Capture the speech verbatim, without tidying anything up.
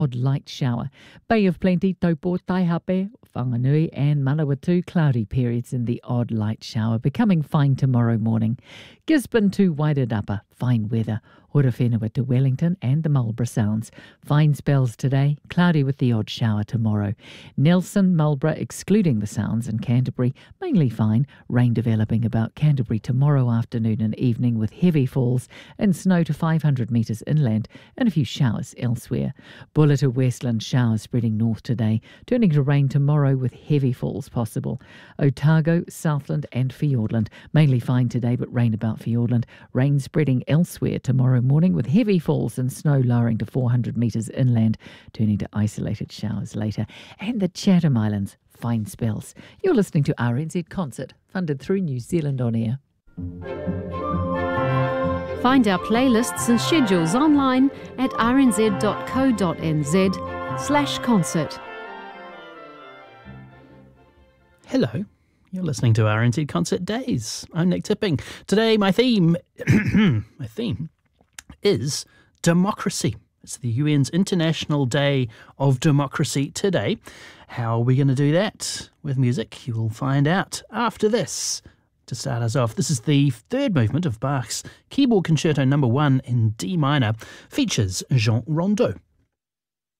odd light shower. Bay of Plenty, Taupo, Taihape, Whanganui and Manawatu, cloudy periods in the odd light shower, becoming fine tomorrow morning. Gisborne to Wairarapa, fine weather. Horowhenua to Wellington and the Marlborough Sounds. Fine spells today, cloudy with the odd shower tomorrow. Nelson, Marlborough, excluding the Sounds, and Canterbury, mainly fine. Rain developing about Canterbury tomorrow afternoon and evening with heavy falls and snow to five hundred metres inland and a few showers elsewhere. Buller to Westland, showers spreading north today, turning to rain tomorrow with heavy falls possible. Otago, Southland and Fiordland, mainly fine today but rain about Fiordland. Rain spreading elsewhere tomorrow morning with heavy falls and snow lowering to four hundred metres inland, turning to isolated showers later. And the Chatham Islands, fine spells. You're listening to R N Z Concert, funded through New Zealand On Air. Find our playlists and schedules online at rnz.co.nz slash concert. Hello. You're listening to R N Z Concert Days. I'm Nick Tipping. Today my theme my theme is democracy. It's the U N's International Day of Democracy today. How are we going to do that? With music, you will find out after this. To start us off, this is the third movement of Bach's Keyboard Concerto number one in D minor. Features Jean Rondeau.